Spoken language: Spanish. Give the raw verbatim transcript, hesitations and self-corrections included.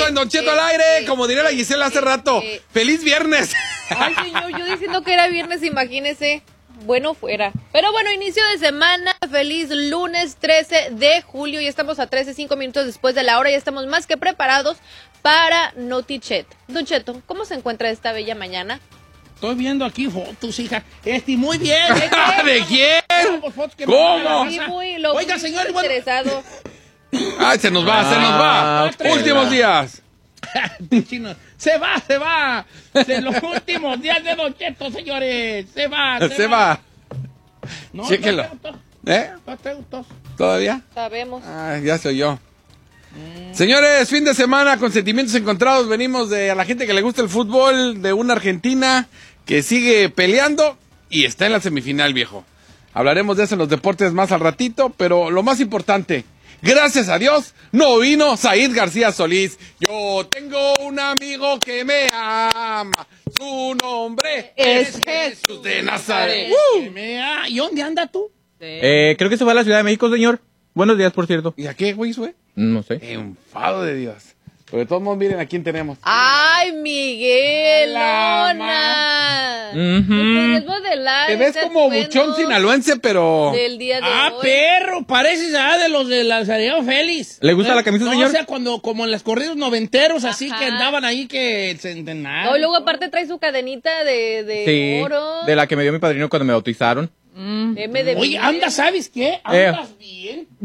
en Don Cheto al aire, como diría la Gisela hace rato. ¡Feliz viernes! Ay, señor, yo diciendo que era viernes, imagínese. Bueno, fuera. Pero bueno, inicio de semana, feliz lunes trece de julio. Ya estamos a trece, cinco minutos después de la hora. Ya estamos más que preparados para Notichet. Don Cheto, ¿cómo se encuentra esta bella mañana? Estoy viendo aquí fotos, hija. Este, muy bien. ¿De quién? Que ¿Cómo? Sí, muy, lo Oiga, muy señor, bueno. interesado. Ay, se nos va, se nos va. Ah, Últimos días. Chino, se va, se va. De los últimos días de Don Cheto, señores. Se va, se, Se va. va. No, Chéquelo. no te gustó. ¿Eh? No te gustó. ¿Todavía? Sabemos. Ay, ya se oyó. Señores, fin de semana con sentimientos encontrados. Venimos de a la gente que le gusta el fútbol, de una Argentina que sigue peleando y está en la semifinal, viejo. Hablaremos de eso en los deportes más al ratito, pero lo más importante, gracias a Dios, no vino Said García Solís. Yo tengo un amigo que me ama, su nombre es Jesús de Nazaret. Que me ha- ¿Y dónde anda tú? Eh, creo que se fue a la Ciudad de México, señor. Buenos días, por cierto. ¿Y a qué, güey, fue? No sé. Enfado de Dios. Pero de todos modos, miren a quién tenemos. ¡Ay, Miguel! La ¡Lona! Ujú. ¿Me podrías modelar Te ves este como atuendo buchón sinaloense, pero... del día de Ah, hoy? perro, pareces ah, de los de la Santiago Félix. ¿Le gusta la camisa, no, señor? O sea, cuando, como en los corridos noventeros, así Ajá. que andaban ahí que el centenario. No, y luego aparte trae su cadenita de, de Sí, oro. de la que me dio mi padrino cuando me bautizaron. M de Oye, Miguel. anda, ¿sabes qué? Andas bien.